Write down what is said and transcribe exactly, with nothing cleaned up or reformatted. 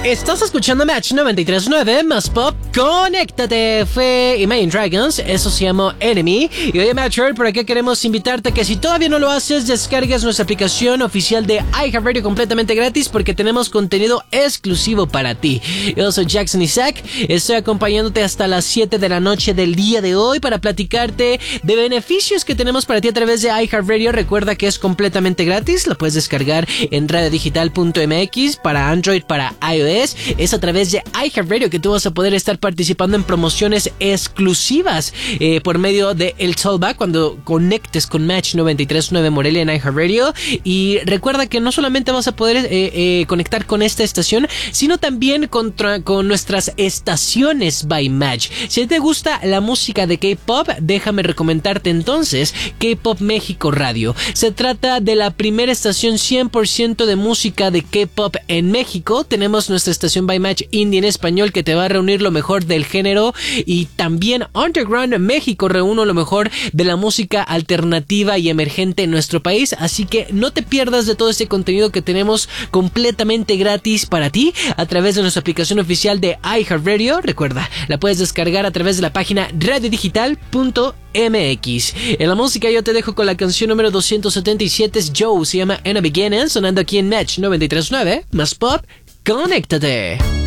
Estás escuchando Match noventa y tres punto nueve más Pop. Conéctate. Fue Imagine Dragons. Eso se llama Enemy. Y oye, Matcher, por acá queremos invitarte que si todavía no lo haces, descargues nuestra aplicación oficial de iHeartRadio completamente gratis porque tenemos contenido exclusivo para ti. Yo soy Jackson Isaac. Estoy acompañándote hasta las siete de la noche del día de hoy para platicarte de beneficios que tenemos para ti a través de iHeartRadio. Recuerda que es completamente gratis. Lo puedes descargar en radio digital punto m x para Android, para iOS. Es a través de iHeartRadio que tú vas a poder estar participando en promociones exclusivas eh, por medio de el Tollback cuando conectes con Match noventa y tres punto nueve Morelia en iHeartRadio. Y recuerda que no solamente vas a poder eh, eh, conectar con esta estación, sino también contra, con nuestras estaciones by Match. Si te gusta la música de K-Pop, déjame recomendarte entonces K-Pop México Radio. Se trata de la primera estación cien por ciento de música de K-Pop en México. Tenemos nuestra estación by Match Indie en español que te va a reunir lo mejor del género, y también Underground México reúne lo mejor de la música alternativa y emergente en nuestro país. Así que no te pierdas de todo este contenido que tenemos completamente gratis para ti a través de nuestra aplicación oficial de iHeartRadio. Recuerda, la puedes descargar a través de la página radio digital punto m x. En la música yo te dejo con la canción número doscientos setenta y siete, es Joe, se llama In a Beginning, sonando aquí en Match noventa y tres punto nueve más Pop. Conéctate.